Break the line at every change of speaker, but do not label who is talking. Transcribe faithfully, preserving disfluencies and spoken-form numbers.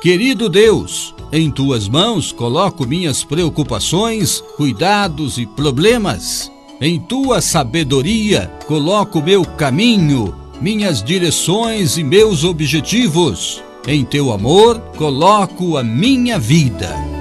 Querido Deus, em tuas mãos coloco minhas preocupações, cuidados e problemas. Em tua sabedoria coloco meu caminho, minhas direções e meus objetivos. Em teu amor coloco a minha vida.